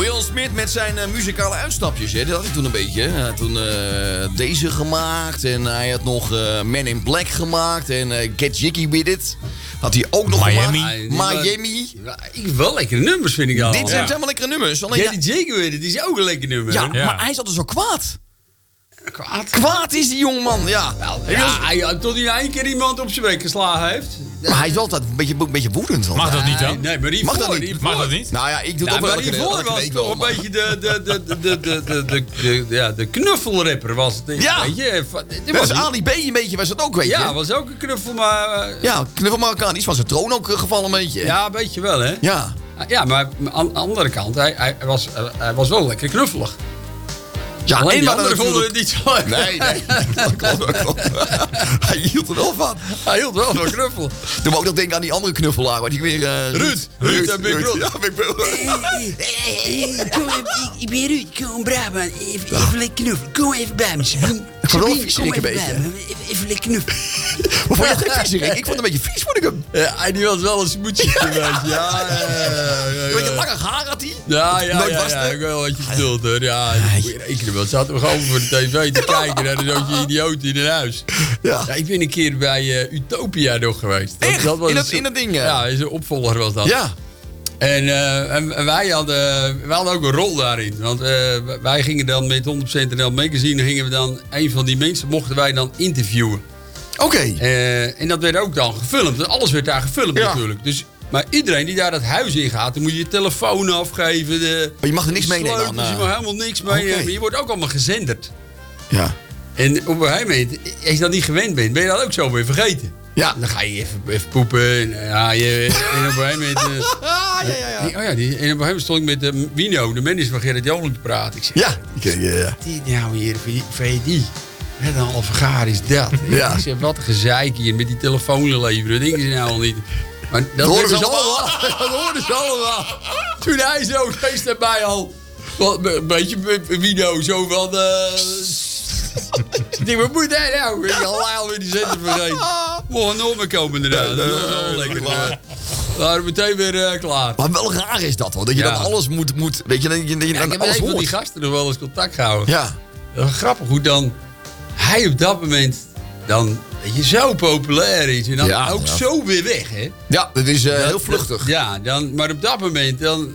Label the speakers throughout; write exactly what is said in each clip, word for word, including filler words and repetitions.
Speaker 1: Will Smith met zijn uh, muzikale uitstapjes, hè? Dat had hij toen een beetje. Hij had toen uh, deze gemaakt en hij had nog uh, Man in Black gemaakt en uh, Get Jiggy With It. Had hij ook nog
Speaker 2: Miami.
Speaker 1: gemaakt. Miami.
Speaker 3: Ja, ik wel lekkere nummers, vind ik al.
Speaker 1: Dit zijn
Speaker 2: Ja.
Speaker 1: helemaal lekkere nummers. Alleen
Speaker 3: Get Jiggy With It, die is ook een lekker nummer.
Speaker 1: ja,
Speaker 2: Ja.
Speaker 1: maar hij is altijd zo kwaad.
Speaker 3: Kwaad.
Speaker 1: Kwaad is die jongeman, ja.
Speaker 3: Ja, hij, tot hij één keer iemand op zijn bek geslagen heeft.
Speaker 1: Maar hij is altijd een beetje, een beetje woedend.
Speaker 2: Mag dat niet
Speaker 3: Nee,
Speaker 2: dan?
Speaker 3: nee, maar die
Speaker 1: Mag dat
Speaker 3: voor,
Speaker 1: niet?
Speaker 3: die
Speaker 2: Mag
Speaker 3: voor.
Speaker 2: dat niet?
Speaker 1: Nou ja, ik doe
Speaker 3: Ja,
Speaker 1: het ook
Speaker 3: maar
Speaker 1: wel
Speaker 3: die
Speaker 1: elke-
Speaker 3: voor
Speaker 1: elke
Speaker 3: was
Speaker 1: week
Speaker 3: toch
Speaker 1: wel,
Speaker 3: een
Speaker 1: maar-
Speaker 3: beetje de, de, de, de, de, de, de, de, de, ja, de knuffelrapper was het.
Speaker 1: Ja.
Speaker 3: Weet je, van- dit
Speaker 1: Dat
Speaker 3: was
Speaker 1: was Ali B een beetje, was dat ook, weet je.
Speaker 3: Ja, was ook een knuffel, maar... uh,
Speaker 1: Ja, knuffel Marokkaan. Die is van zijn troon ook uh, gevallen een beetje.
Speaker 3: ja, een beetje wel, hè?
Speaker 1: Ja.
Speaker 3: Ja, maar aan de andere kant, hij, hij, was, uh, hij was wel lekker knuffelig.
Speaker 1: Ja,
Speaker 3: Alleen
Speaker 1: en
Speaker 3: die
Speaker 1: maar
Speaker 3: anderen vonden
Speaker 1: natuurlijk-
Speaker 3: het niet zo leuk.
Speaker 1: Nee, nee. Dat klopt, dat klopt. Hij hield er wel van.
Speaker 3: Hij hield wel van knuffel.
Speaker 1: Toen moet ik nog denken aan die andere knuffelaar. Waar die weer... uh,
Speaker 3: Ruud. Ruud en Big Brother.
Speaker 1: Ja, Big Brother.
Speaker 4: Kom, ik, ik ben Ruud, kom Brabant, even, even lekker knuffelen. Kom even bij me, Sabine.
Speaker 1: Ik vond wel
Speaker 4: Sabine,
Speaker 1: viezerik
Speaker 4: kom
Speaker 1: een
Speaker 4: even
Speaker 1: beetje.
Speaker 4: bij me, even, even lekker knuffelen.
Speaker 1: Maar vond je het geen viezerik? Ik vond het een beetje vies, vond ik hem.
Speaker 3: Ja, en die was wel een smoetje. Ja, ja, ja, ja,
Speaker 1: Een beetje
Speaker 3: ja.
Speaker 1: langer haar had hij.
Speaker 3: Ja, ja,
Speaker 1: Nooit
Speaker 3: ja,
Speaker 1: was
Speaker 3: ja,
Speaker 1: het.
Speaker 3: ik weet wel wat je bedoelt, hoor. Ja, dat moet je rekenen, want zaten we gewoon voor de tv te kijken naar zo'n idioot in een huis.
Speaker 1: Ja.
Speaker 3: Ja, ik ben een keer bij uh, Utopia nog geweest.
Speaker 1: Echt?
Speaker 3: was
Speaker 1: In dat-
Speaker 3: een-
Speaker 1: in dat ding, ja?
Speaker 3: Ja, in zijn opvolger was dat.
Speaker 1: Ja.
Speaker 3: En, uh, en, en wij, hadden, wij hadden ook een rol daarin. Want uh, wij gingen dan met honderd procent N L Magazine, gingen we dan, een van die mensen mochten wij dan interviewen.
Speaker 1: Oké.
Speaker 3: Uh, en dat werd ook dan gefilmd. Dus alles werd daar gefilmd
Speaker 1: Ja.
Speaker 3: natuurlijk. Dus, maar iedereen die daar dat huis in gaat, dan moet je je telefoon afgeven. De,
Speaker 1: Maar je mag er niks
Speaker 3: de
Speaker 1: meenemen
Speaker 3: sleutels,
Speaker 1: dan, uh.
Speaker 3: Je mag helemaal niks meenemen.
Speaker 1: Oké.
Speaker 3: Je wordt ook allemaal gezenderd.
Speaker 1: Ja.
Speaker 3: En op een gegeven moment, als je dat niet gewend bent, ben je dat ook zo weer vergeten.
Speaker 1: Ja.
Speaker 3: Dan ga je even, even poepen. En, uh, ja, je, en op een gegeven moment... Uh,
Speaker 1: Ah, ja, ja, ja.
Speaker 3: die- oh ja, die, en op een gegeven moment stond ik met uh, Wino, de manager van Gerrit Joling, te praten. Ik zeg,
Speaker 1: Ja. Ja, ja, ja.
Speaker 3: dit nou hier, V D. Wat een alvergaar is dat.
Speaker 1: Ja.
Speaker 3: Ik zeg, wat een gezeik hier met die telefoon leveren. Dat dingen ze nou al niet. Maar dat
Speaker 1: hoorden
Speaker 3: hoorden
Speaker 1: ze
Speaker 3: ze allemaal. Dat hoorden ze allemaal. Toen hij zo geest daarbij al. Wat, een beetje video zo van. Uh, ik denk, wat moet hij nou? Ik al weer die zender vergeten. Mocht nog meer komen inderdaad. Dat was wel lekker.
Speaker 1: klaar.
Speaker 3: We waren meteen weer uh, klaar.
Speaker 1: Maar wel raar is dat, hoor. Dat je
Speaker 3: Ja.
Speaker 1: dan alles moet... moet weet je, dat je, dat je
Speaker 3: Ja,
Speaker 1: dan
Speaker 3: ik heb
Speaker 1: alles
Speaker 3: even met die
Speaker 1: hoort.
Speaker 3: gasten nog wel eens contact gehouden.
Speaker 1: Ja.
Speaker 3: Wel grappig hoe dan hij op dat moment dan weet je, zo populair is. En dan
Speaker 1: Ja,
Speaker 3: ook
Speaker 1: ja.
Speaker 3: zo weer weg, hè?
Speaker 1: Ja, dat is uh,
Speaker 3: Dat-
Speaker 1: heel vluchtig.
Speaker 3: dat- ja, dan, maar op dat moment dan...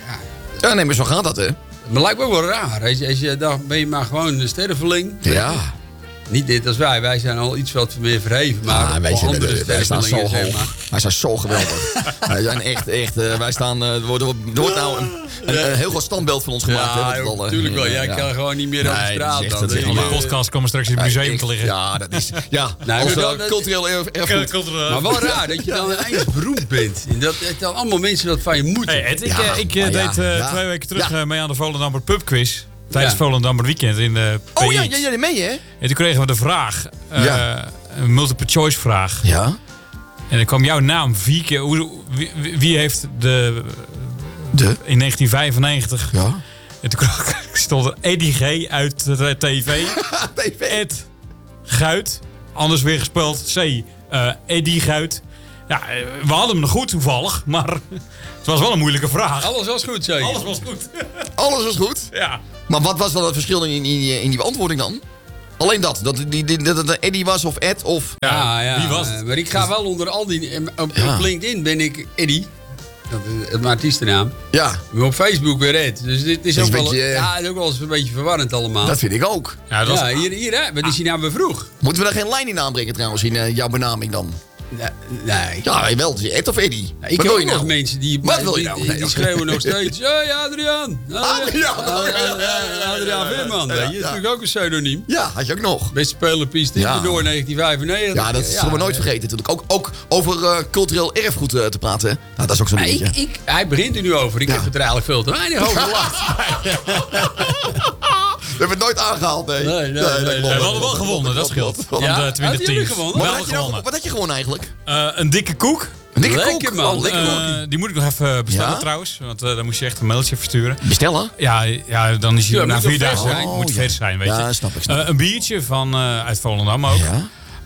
Speaker 1: Ja, nee, maar zo gaat dat, hè?
Speaker 3: Maar lijkt me ook wel raar. Als je, als je, dan ben je maar gewoon een sterveling.
Speaker 1: Ja.
Speaker 3: Niet dit als wij. Wij zijn al iets wat meer verheven. Maar
Speaker 1: Ah, wij,
Speaker 3: voor
Speaker 1: zijn,
Speaker 3: andere
Speaker 1: wij staan zo
Speaker 3: stervelingen, zeg
Speaker 1: hoog.
Speaker 3: maar.
Speaker 1: Wij zijn zo geweldig. Wij zijn echt, echt... Uh, wij staan... Uh, er wordt, er wordt nou een, een, een heel groot standbeeld van ons gemaakt, hè?
Speaker 3: Ja,
Speaker 1: met z'n
Speaker 3: joh,
Speaker 1: allen.
Speaker 3: natuurlijk wel. Jij
Speaker 1: Ja.
Speaker 3: kan gewoon niet meer
Speaker 1: Nee,
Speaker 3: over
Speaker 1: dat is
Speaker 3: straat.
Speaker 1: echt-
Speaker 3: dan.
Speaker 1: dat is echt
Speaker 3: Je-
Speaker 2: Alle
Speaker 1: allemaal-
Speaker 2: podcasts komen straks in het museum
Speaker 1: Echt,
Speaker 2: te liggen.
Speaker 1: Ja, dat is... Ja,
Speaker 3: maar
Speaker 1: onze
Speaker 3: wel, dat-
Speaker 1: cultureel erf- erfgoed.
Speaker 3: Maar wel raar dat je dan ineens beroemd bent. En dat, dat dan allemaal mensen dat van je moeten.
Speaker 2: Hey Ed, ik,
Speaker 1: Ja,
Speaker 2: eh, ik eh,
Speaker 1: maar ja,
Speaker 2: deed eh,
Speaker 1: ja.
Speaker 2: twee weken terug
Speaker 1: Ja.
Speaker 2: eh, mee aan de Volendammer pubquiz. Tijdens
Speaker 3: Ja.
Speaker 2: Volendammer weekend in de P X.
Speaker 1: Oh ja, ja, ja, mee, hè?
Speaker 2: En toen kregen we de vraag, eh,
Speaker 1: Ja.
Speaker 2: een multiple choice vraag.
Speaker 1: Ja.
Speaker 2: En dan kwam jouw naam vier keer. Hoe, wie, wie heeft de...
Speaker 1: De?
Speaker 2: In negentien vijfennegentig.
Speaker 1: Ja.
Speaker 2: En toen stond er Eddie G uit de tv.
Speaker 1: T V.
Speaker 2: Ed Guit. Anders weer gespeld C. Uh, Eddie Guit. Ja, eh, we hadden hem nog goed toevallig. Maar het was wel een moeilijke vraag.
Speaker 3: Alles was goed, zeg je.
Speaker 2: Alles was goed.
Speaker 1: Alles was goed.
Speaker 2: Ja.
Speaker 1: Maar wat was dan het verschil in, in, in, in die beantwoording dan? Alleen dat. Dat die, die, dat het Eddie was of Ed of...
Speaker 3: Ja, ja.
Speaker 2: Wie was het?
Speaker 3: eh, Maar ik ga wel onder al die... eh, Op,
Speaker 1: Ja.
Speaker 3: op LinkedIn ben ik Eddie. Dat is mijn artiestennaam.
Speaker 1: Ja,
Speaker 3: Maar op Facebook weer Ed. Dus dit is
Speaker 1: Dat
Speaker 3: ook
Speaker 1: is een
Speaker 3: wel,
Speaker 1: beetje, eh,
Speaker 3: ja, het is ook wel eens een beetje verwarrend allemaal.
Speaker 1: dat vind ik ook.
Speaker 2: Ja, dat was,
Speaker 3: ja, hier, hier, hè. Wat is hij nou weer vroeg?
Speaker 1: Moeten we daar geen lijn in aanbrengen trouwens, in uh, jouw benaming dan?
Speaker 3: Nee. nee.
Speaker 1: Ja, wel. Het is Ed of Eddie.
Speaker 3: Nou, ik
Speaker 1: Wat
Speaker 3: heb
Speaker 1: wil
Speaker 3: ook
Speaker 1: je
Speaker 3: nog
Speaker 1: nou?
Speaker 3: mensen die,
Speaker 1: Wat wil je
Speaker 3: die,
Speaker 1: nou?
Speaker 3: die,
Speaker 1: Nee,
Speaker 3: die
Speaker 1: oké.
Speaker 3: schreeuwen nog steeds. Hey, Adriaan!
Speaker 1: Adriaan.
Speaker 3: Adriaan Veerman.
Speaker 1: Ja,
Speaker 3: weet je. Dat is
Speaker 1: ja.
Speaker 3: natuurlijk ook een pseudoniem.
Speaker 1: Ja, had je ook nog.
Speaker 3: Beste speler Pies
Speaker 1: Ja.
Speaker 3: door negentien vijfennegentig.
Speaker 1: Ja, dat zullen we nooit vergeten natuurlijk. Ook, ook over uh, cultureel erfgoed uh, te praten. hè? Nou, dat is ook zo'n
Speaker 3: Maar
Speaker 1: dingetje.
Speaker 3: ik, ik, hij begint er nu over. Ik
Speaker 1: Ja.
Speaker 3: heb het er eigenlijk veel te weinig over gelachen.
Speaker 1: We hebben het nooit aangehaald, nee.
Speaker 3: Nee, nee, nee,
Speaker 1: dat
Speaker 3: nee.
Speaker 1: klopt.
Speaker 2: we hadden wel gewonnen, dat scheelt. Van
Speaker 3: Ja?
Speaker 2: de
Speaker 3: Hadden
Speaker 2: twintig
Speaker 3: jullie
Speaker 2: teams.
Speaker 3: gewonnen?
Speaker 1: Wat
Speaker 2: Wel
Speaker 1: had, je nou,
Speaker 2: gewonnen.
Speaker 1: wat had je gewoon eigenlijk?
Speaker 2: Uh, een dikke koek.
Speaker 1: Een dikke
Speaker 3: Lekker,
Speaker 1: koek.
Speaker 3: man.
Speaker 1: Oh, lekker.
Speaker 2: Uh, die moet ik nog even bestellen
Speaker 1: Ja?
Speaker 2: trouwens. Want uh, dan moest je echt een mailtje versturen.
Speaker 1: Bestellen?
Speaker 2: Ja, ja, dan is hij
Speaker 3: Ja,
Speaker 2: na
Speaker 3: moet
Speaker 2: vier
Speaker 3: toch vers
Speaker 2: dagen.
Speaker 3: zijn?
Speaker 2: Moet
Speaker 1: Oh,
Speaker 2: vers
Speaker 1: ja.
Speaker 2: zijn, weet
Speaker 1: Ja,
Speaker 2: je.
Speaker 1: snap ik, snap
Speaker 2: Uh, een biertje van, uh, uit Volendam ook.
Speaker 1: Ja.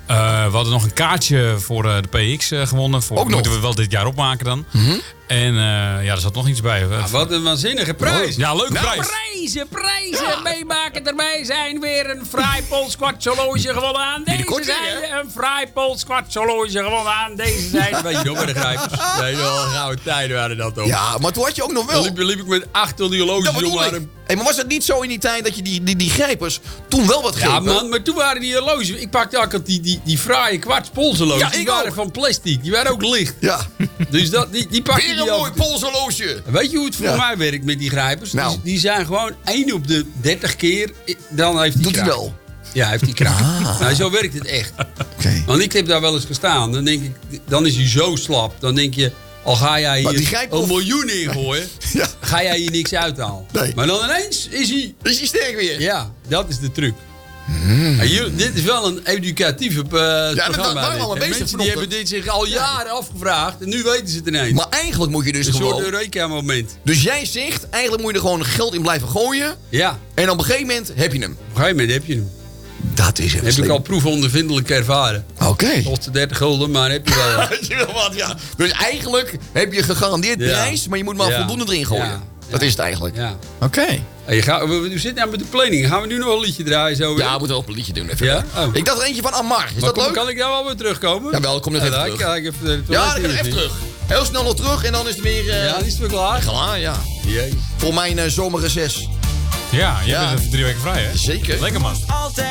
Speaker 2: Uh, we hadden nog een kaartje voor uh, de P X uh, gewonnen. Voor,
Speaker 1: Ook nog?
Speaker 2: moeten we wel dit jaar opmaken dan. Mm-hmm. En uh, ja, er zat nog iets bij.
Speaker 3: Ja, wat een waanzinnige prijs.
Speaker 2: Ja, leuke
Speaker 3: nou,
Speaker 2: prijs.
Speaker 3: Prijzen, prijzen. Ja. Meemaken erbij zijn weer een fraai Pools kwartshorloge gewonnen aan deze
Speaker 1: korting,
Speaker 3: zijde. Een fraai Pools kwartshorloge gewonnen aan deze zijde. Weet je nog bij de grijpers? Nee, wel gouden tijden waren dat toch.
Speaker 1: Ja, maar toen had je ook nog wel...
Speaker 3: Dan liep, liep ik met acht van die horloges
Speaker 1: ja,
Speaker 3: om aan hem.
Speaker 1: Hey, maar was het niet zo in die tijd dat je die, die, die grijpers toen wel wat grepen?
Speaker 3: Ja man, maar toen waren die horloges... Ik pakte ook die, die, die fraaie kwarts Poolse horloges.
Speaker 1: Ja,
Speaker 3: die waren
Speaker 1: ook.
Speaker 3: van plastic. Die waren ook licht.
Speaker 1: Ja.
Speaker 3: Dus dat, die, die pakte
Speaker 1: Weer
Speaker 3: die
Speaker 1: een
Speaker 3: ook.
Speaker 1: mooi Pools horloge.
Speaker 3: Weet je hoe het voor
Speaker 1: Ja.
Speaker 3: mij werkt met die grijpers?
Speaker 1: Nou.
Speaker 3: Die, die zijn gewoon één op de dertig keer, dan heeft hij
Speaker 1: Doet hij
Speaker 3: kracht.
Speaker 1: wel?
Speaker 3: Ja, heeft hij kracht.
Speaker 1: Ah.
Speaker 3: Nou, zo werkt het echt.
Speaker 1: Okay.
Speaker 3: Want ik heb daar wel eens gestaan. Dan denk ik, dan is hij zo slap. Dan denk je, al ga jij
Speaker 1: Maar die
Speaker 3: hier
Speaker 1: grijpt
Speaker 3: een
Speaker 1: of-
Speaker 3: miljoen ingooien,
Speaker 1: Ja.
Speaker 3: ga jij hier niks uithalen.
Speaker 1: Nee.
Speaker 3: Maar dan ineens is hij...
Speaker 1: Is hij sterk weer?
Speaker 3: Ja, dat is de truc. Mm. En hier, dit is wel een educatief uh, programma.
Speaker 1: daar waren we
Speaker 3: dit.
Speaker 1: allemaal
Speaker 3: En
Speaker 1: bezig
Speaker 3: mensen die
Speaker 1: vanochtend.
Speaker 3: hebben dit zich al jaren afgevraagd. En nu weten ze het ineens.
Speaker 1: Maar eigenlijk moet je dus
Speaker 3: een
Speaker 1: gewoon...
Speaker 3: soort Eureka-moment.
Speaker 1: Dus jij zegt, eigenlijk moet je er gewoon geld in blijven gooien.
Speaker 3: Ja,
Speaker 1: En op een gegeven moment heb je hem.
Speaker 3: op een gegeven moment heb je hem.
Speaker 1: Dat is even
Speaker 3: Heb
Speaker 1: slim.
Speaker 3: ik al proefondervindelijk ervaren.
Speaker 1: Oké.
Speaker 3: Kost dertig gulden, maar heb je wel.
Speaker 1: Weet je wel wat, ja. Dus eigenlijk heb je gegarandeerd
Speaker 3: Ja.
Speaker 1: prijs, maar je moet maar
Speaker 3: Ja.
Speaker 1: voldoende erin gooien.
Speaker 3: Ja.
Speaker 1: Dat
Speaker 3: Ja.
Speaker 1: is het eigenlijk.
Speaker 3: Ja.
Speaker 1: Oké.
Speaker 3: Hey, ga, we, we zitten nou met de planning. Gaan we nu nog een liedje draaien? Zo weer?
Speaker 1: Ja, we moeten ook een liedje doen. Even.
Speaker 3: Ja? Oh.
Speaker 1: Ik dacht er eentje van Amar. Is
Speaker 3: Maar
Speaker 1: dat
Speaker 3: kom,
Speaker 1: leuk?
Speaker 3: Kan ik daar wel weer terugkomen?
Speaker 1: Jawel, kom net
Speaker 3: Ja,
Speaker 1: even
Speaker 3: dan
Speaker 1: terug.
Speaker 3: ga ik even de
Speaker 1: Ja,
Speaker 3: toilet
Speaker 1: dan ga ik even
Speaker 3: in.
Speaker 1: terug. Heel snel nog terug en dan is het weer... eh
Speaker 3: Ja, die is weer klaar.
Speaker 1: klaar, ja.
Speaker 3: Jezus.
Speaker 1: Voor mijn uh, zomerreces.
Speaker 2: Ja, je
Speaker 1: Ja.
Speaker 2: bent even drie weken vrij, hè?
Speaker 1: Zeker.
Speaker 2: Lekker, man.
Speaker 5: Altijd